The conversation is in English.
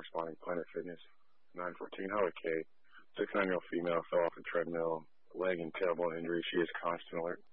responding Planet Fitness. 914 Holly K. 6'9" female fell off a treadmill, leg and tailbone injury. She is constant alert.